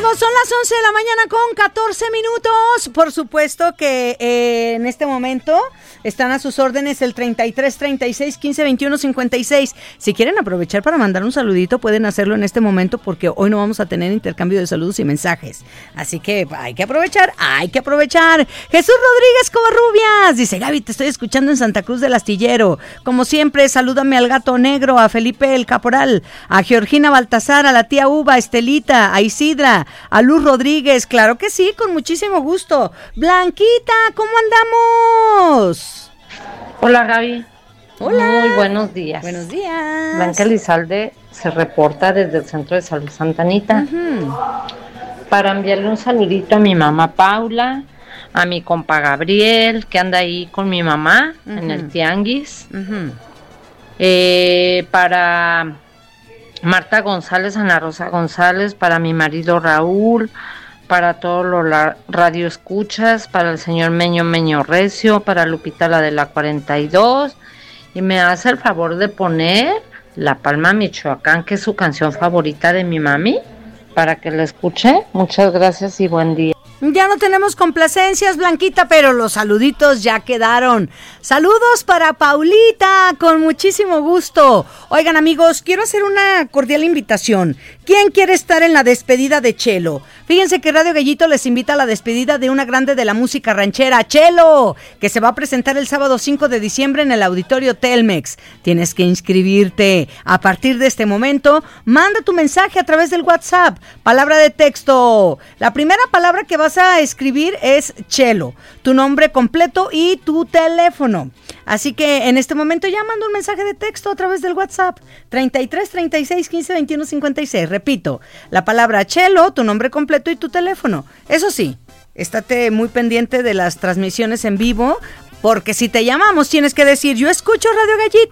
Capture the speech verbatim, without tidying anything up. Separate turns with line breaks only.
amigos, son las once de la mañana con catorce minutos. Por supuesto que eh, en este momento están a sus órdenes el treinta y tres, treinta y seis, quince, veintiuno, cincuenta y seis. Si quieren aprovechar para mandar un saludito, pueden hacerlo en este momento porque hoy no vamos a tener intercambio de saludos y mensajes. Así que hay que aprovechar, hay que aprovechar. Jesús Rodríguez Covarrubias dice: Gaby, te estoy escuchando en Santa Cruz del Astillero. Como siempre, salúdame al Gato Negro, a Felipe el Caporal, a Georgina Baltasar, a la tía Uva, a Estelita, a Isidra, a Luz Rodríguez. Claro que sí, con muchísimo gusto. Blanquita, ¿cómo andamos?
Hola, Gaby.
Hola.
Muy buenos días.
Buenos días.
Blanca Elizalde se reporta desde el Centro de Salud Santa Anita uh-huh. para enviarle un saludito a mi mamá Paula, a mi compa Gabriel, que anda ahí con mi mamá uh-huh. en el tianguis, uh-huh. eh, para Marta González, Ana Rosa González, para mi marido Raúl, para todos los la- radioescuchas, para el señor Meño Meño Recio, para Lupita la de la cuarenta y dos, y me hace el favor de poner La Palma Michoacán, que es su canción favorita de mi mami, para que la escuche. Muchas gracias y buen día.
Ya no tenemos complacencias, Blanquita, pero los saluditos ya quedaron. Saludos para Paulita, con muchísimo gusto. Oigan, amigos, quiero hacer una cordial invitación. ¿Quién quiere estar en la despedida de Chelo? Fíjense que Radio Gallito les invita a la despedida de una grande de la música ranchera, Chelo, que se va a presentar el sábado cinco de diciembre en el Auditorio Telmex. Tienes que inscribirte. A partir de este momento, manda tu mensaje a través del WhatsApp. Palabra de texto. La primera palabra que vas a escribir es Chelo, tu nombre completo y tu teléfono. Así que en este momento ya manda un mensaje de texto a través del WhatsApp treinta y tres, treinta y seis, quince, veintiuno, cincuenta y seis. Repito, la palabra Chelo, tu nombre completo y tu teléfono. Eso sí, estate muy pendiente de las transmisiones en vivo, porque si te llamamos tienes que decir: yo escucho Radio Gallito.